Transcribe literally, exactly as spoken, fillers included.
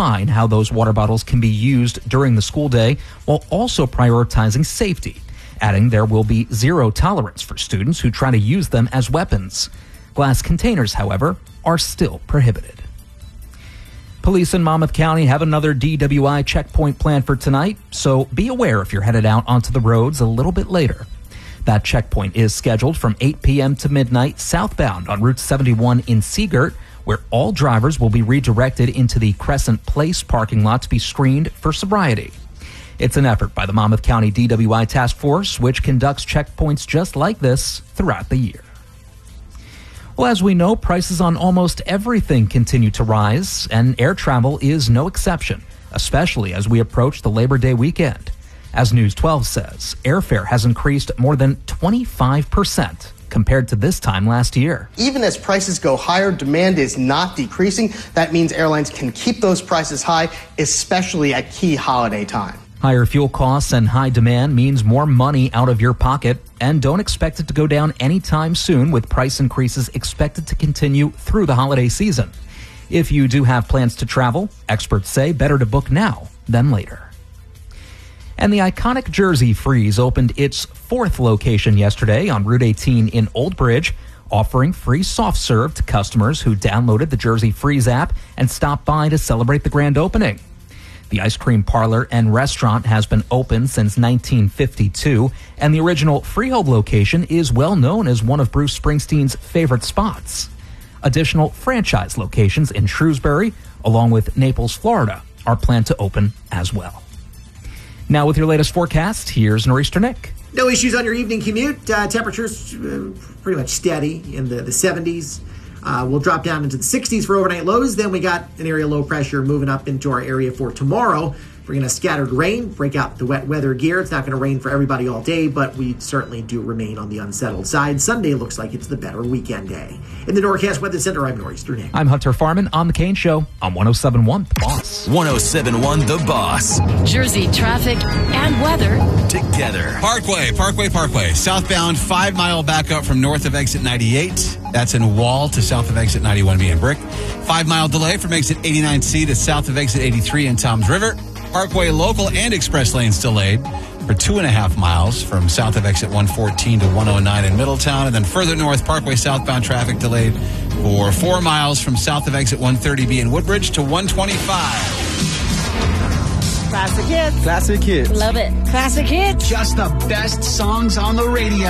define how those water bottles can be used during the school day while also prioritizing safety, adding there will be zero tolerance for students who try to use them as weapons. Glass containers, however, are still prohibited. Police in Monmouth County have another D W I checkpoint planned for tonight, so be aware if you're headed out onto the roads a little bit later. That checkpoint is scheduled from eight p.m. to midnight southbound on Route seventy-one in Seagirt, where all drivers will be redirected into the Crescent Place parking lot to be screened for sobriety. It's an effort by the Monmouth County D W I Task Force, which conducts checkpoints just like this throughout the year. Well, as we know, prices on almost everything continue to rise, and air travel is no exception, especially as we approach the Labor Day weekend. As News twelve says, airfare has increased more than twenty-five percent compared to this time last year. Even as prices go higher, demand is not decreasing. That means airlines can keep those prices high, especially at key holiday time. Higher fuel costs and high demand means more money out of your pocket, and don't expect it to go down anytime soon, with price increases expected to continue through the holiday season. If you do have plans to travel, experts say better to book now than later. And the iconic Jersey Freeze opened its fourth location yesterday on Route eighteen in Old Bridge, offering free soft serve to customers who downloaded the Jersey Freeze app and stopped by to celebrate the grand opening. The ice cream parlor and restaurant has been open since nineteen fifty-two, and the original Freehold location is well known as one of Bruce Springsteen's favorite spots. Additional franchise locations in Shrewsbury, along with Naples, Florida, are planned to open as well. Now with your latest forecast, here's Nor'easter Nick. No issues on your evening commute. Uh, temperatures uh, pretty much steady in the, the seventies. Uh, we'll drop down into the sixties for overnight lows. Then we got an area low pressure moving up into our area for tomorrow, bringing us scattered rain. Break out the wet weather gear. It's not going to rain for everybody all day, but we certainly do remain on the unsettled side. Sunday looks like it's the better weekend day. In the Norcast Weather Center, I'm Nor'easter Nick. I'm Hunter Farman on The Kane Show on one oh seven point one The Boss. one oh seven point one The Boss. Jersey traffic and weather together. Parkway, Parkway, Parkway. Southbound, five mile backup from north of exit ninety-eight. That's in Wall to south of exit ninety-one B in Brick. Five mile delay from exit eighty-nine C to south of exit eighty-three in Toms River. Parkway local and express lanes delayed for two and a half miles from south of exit one fourteen to one oh nine in Middletown. And then further north, Parkway southbound traffic delayed for four miles from south of exit one thirty B in Woodbridge to one twenty-five. Classic hits. Classic hits. Love it. Classic hits. Just the best songs on the radio.